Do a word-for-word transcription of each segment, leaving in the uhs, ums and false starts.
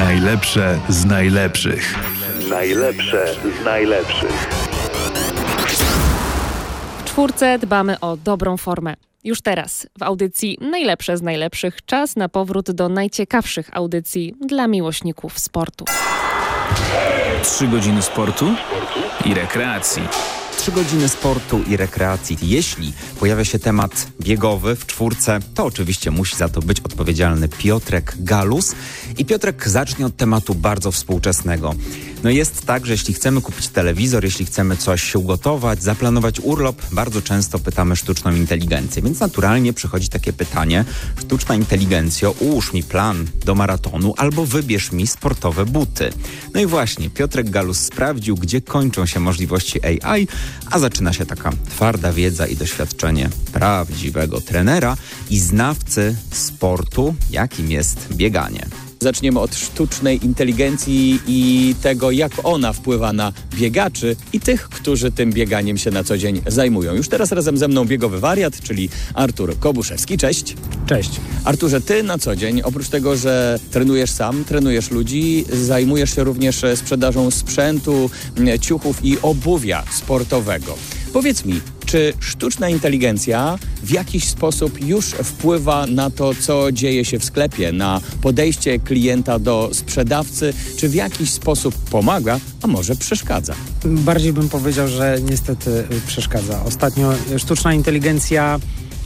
Najlepsze z najlepszych. Najlepsze z najlepszych. W czwórce dbamy o dobrą formę. Już teraz w audycji Najlepsze z najlepszych czas na powrót do najciekawszych audycji dla miłośników sportu. Trzy godziny sportu i rekreacji. Trzy godziny sportu i rekreacji. Jeśli pojawia się temat biegowy w czwórce, to oczywiście musi za to być odpowiedzialny Piotrek Galus. I Piotrek zacznie od tematu bardzo współczesnego. No jest tak, że jeśli chcemy kupić telewizor, jeśli chcemy coś ugotować, zaplanować urlop, bardzo często pytamy sztuczną inteligencję. Więc naturalnie przychodzi takie pytanie: sztuczna inteligencjo, ułóż mi plan do maratonu albo wybierz mi sportowe buty. No i właśnie, Piotrek Galus sprawdził, gdzie kończą się możliwości A I, a zaczyna się taka twarda wiedza i doświadczenie prawdziwego trenera i znawcy sportu, jakim jest bieganie. Zaczniemy od sztucznej inteligencji i tego, jak ona wpływa na biegaczy i tych, którzy tym bieganiem się na co dzień zajmują. Już teraz razem ze mną biegowy wariat, czyli Artur Kobuszewski. Cześć. Cześć. Arturze, ty na co dzień, oprócz tego, że trenujesz sam, trenujesz ludzi, zajmujesz się również sprzedażą sprzętu, ciuchów i obuwia sportowego. Powiedz mi, czy sztuczna inteligencja w jakiś sposób już wpływa na to, co dzieje się w sklepie, na podejście klienta do sprzedawcy, czy w jakiś sposób pomaga, a może przeszkadza? Bardziej bym powiedział, że niestety przeszkadza. Ostatnio sztuczna inteligencja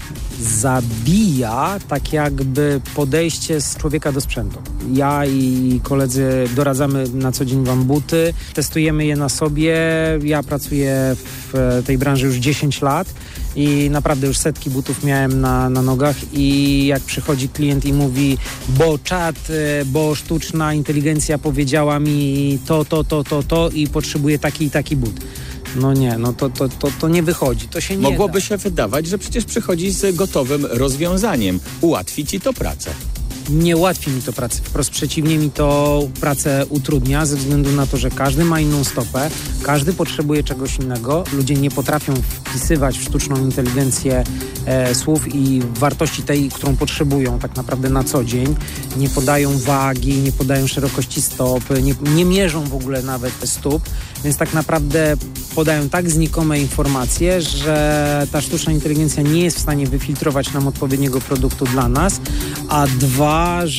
zabija tak jakby podejście z człowieka do sprzętu. Ja i koledzy doradzamy na co dzień wam buty, testujemy je na sobie. Ja pracuję w tej branży już dziesięć lat i naprawdę już setki butów miałem na, na nogach i jak przychodzi klient i mówi, bo czat, bo sztuczna inteligencja powiedziała mi to, to, to, to, to i potrzebuję taki i taki but. No nie, no to, to, to, to nie wychodzi, to się nie Mogłoby da. się wydawać, że przecież przychodzi z gotowym rozwiązaniem. Ułatwi ci to pracę. Nie ułatwi mi to pracy, wprost przeciwnie, mi to pracę utrudnia ze względu na to, że każdy ma inną stopę, każdy potrzebuje czegoś innego. Ludzie nie potrafią wpisywać w sztuczną inteligencję e, słów i wartości tej, którą potrzebują tak naprawdę na co dzień. Nie podają wagi, nie podają szerokości stopy, nie, nie mierzą w ogóle nawet stóp, więc tak naprawdę podają tak znikome informacje, że ta sztuczna inteligencja nie jest w stanie wyfiltrować nam odpowiedniego produktu dla nas, a dwa,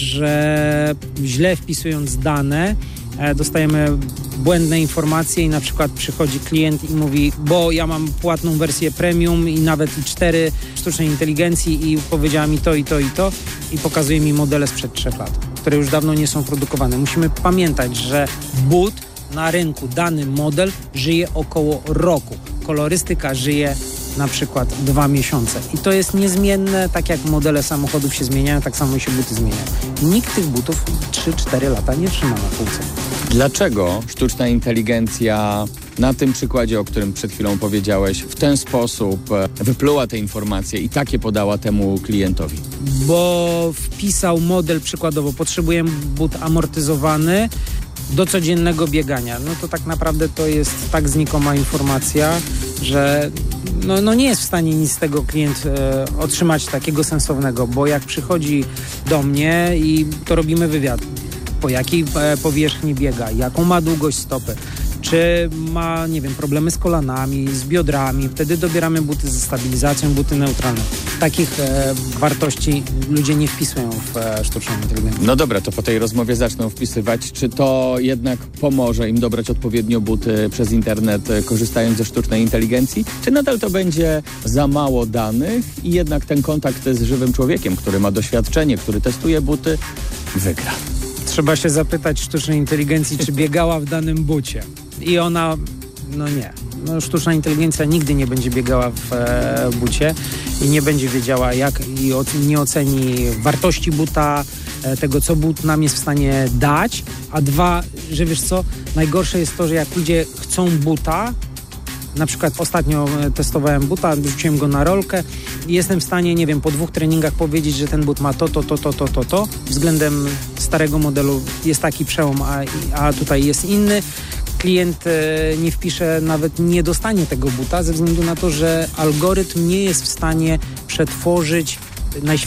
że źle wpisując dane dostajemy błędne informacje i na przykład przychodzi klient i mówi, bo ja mam płatną wersję premium i nawet i cztery sztucznej inteligencji i powiedziała mi to i to i to i pokazuje mi modele sprzed trzech lat, które już dawno nie są produkowane. Musimy pamiętać, że but na rynku, dany model żyje około roku. Kolorystyka żyje na przykład dwa miesiące. I to jest niezmienne, tak jak modele samochodów się zmieniają, tak samo się buty zmieniają. Nikt tych butów trzy cztery lata nie trzyma na półce. Dlaczego sztuczna inteligencja na tym przykładzie, o którym przed chwilą powiedziałeś, w ten sposób wypluła te informacje i takie podała temu klientowi? Bo wpisał model, przykładowo potrzebuję but amortyzowany do codziennego biegania. No to tak naprawdę to jest tak znikoma informacja, że no, no nie jest w stanie nic z tego klient e, otrzymać takiego sensownego, bo jak przychodzi do mnie i to robimy wywiad, po jakiej e, powierzchni biega, jaką ma długość stopy, czy ma, nie wiem, problemy z kolanami, z biodrami, wtedy dobieramy buty ze stabilizacją, buty neutralne. Takich e, wartości ludzie nie wpisują w e, sztuczną inteligencję. No dobra, to po tej rozmowie zaczną wpisywać. Czy to jednak pomoże im dobrać odpowiednio buty przez internet, korzystając ze sztucznej inteligencji? Czy nadal to będzie za mało danych i jednak ten kontakt z żywym człowiekiem, który ma doświadczenie, który testuje buty, wygra? Trzeba się zapytać sztucznej inteligencji, czy biegała w danym bucie. I ona, no nie. No, sztuczna inteligencja nigdy nie będzie biegała w e, bucie i nie będzie wiedziała, jak i o, nie oceni wartości buta, e, tego, co but nam jest w stanie dać. A dwa, że wiesz co, najgorsze jest to, że jak ludzie chcą buta, na przykład ostatnio testowałem buta, wrzuciłem go na rolkę i jestem w stanie, nie wiem, po dwóch treningach powiedzieć, że ten but ma to, to, to, to, to, to, to. Względem starego modelu jest taki przełom, a, a tutaj jest inny. Klient e, nie wpisze, nawet nie dostanie tego buta ze względu na to, że algorytm nie jest w stanie przetworzyć najświeższej